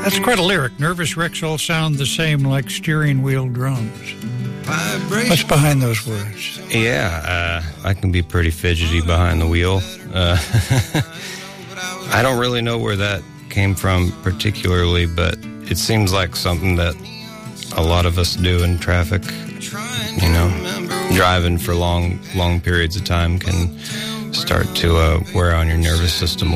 That's quite a lyric. Nervous wrecks all sound the same like steering wheel drums. What's behind those words? Yeah, I can be pretty fidgety behind the wheel. I don't really know where that came from particularly, but it seems like something that a lot of us do in traffic. You know, driving for long periods of time can start to wear on your nervous system